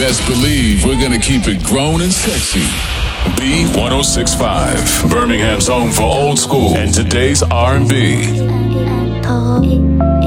Best believe we're gonna keep it grown and sexy. B1065, Birmingham's home for old school and today's R&B.